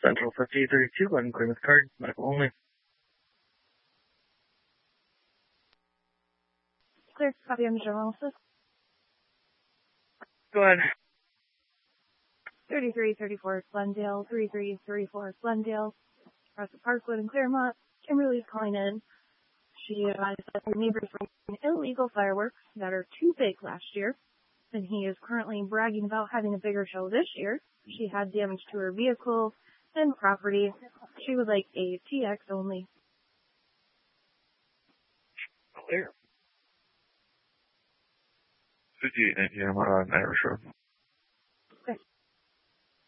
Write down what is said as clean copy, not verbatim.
Central 5832, go ahead and clear with card, medical only. Clear, copy on general assist. Go ahead. 3334 Glendale, 3334 Glendale, across the Parkwood in Claremont. Kimberly's calling in. She advised that her neighbors were using illegal fireworks that are too big last year, and he is currently bragging about having a bigger show this year. She had damage to her vehicle and property. She would like a TX only. Clear. 5819, I'm on Irish Road.